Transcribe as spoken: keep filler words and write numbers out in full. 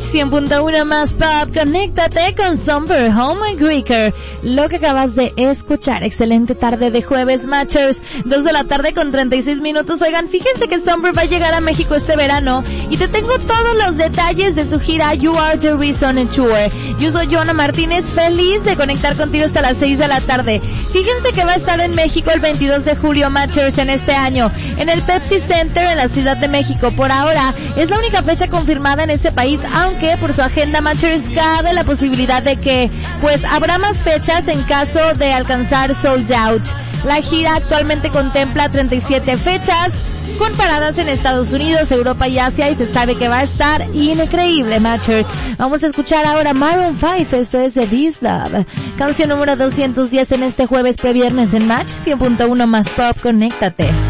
cien punto uno más pop, conéctate con Somber Home Greeker. Lo que acabas de escuchar, excelente tarde de jueves, Matchers, dos de la tarde con treinta y seis minutos. Oigan, fíjense que Somber va a llegar a México este verano y te tengo todos los detalles de su gira You Are the Reason Tour. Yo soy Joana Martínez, feliz de conectar contigo hasta las seis de la tarde. Fíjense que va a estar en México el veintidós de julio, Matchers, en este año, en el Pepsi Center en la Ciudad de México. Por ahora, es la única fecha confirmada en ese país, aunque por su agenda, Matchers, cabe la posibilidad de que, pues, habrá más fechas en caso de alcanzar sold out. La gira actualmente contempla treinta y siete fechas, con paradas en Estados Unidos, Europa y Asia, y se sabe que va a estar increíble, Matchers. Vamos a escuchar ahora Maroon cinco, esto es The This Love, canción número doscientos diez en este jueves previernes en Match, cien punto uno más pop, conéctate.